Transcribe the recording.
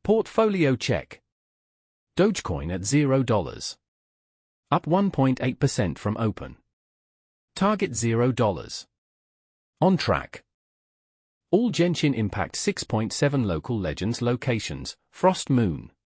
Portfolio check. Dogecoin at $0. Up 1.8% from open. Target $0. On track. All Genshin Impact 6.7 local legends locations, Frost Moon.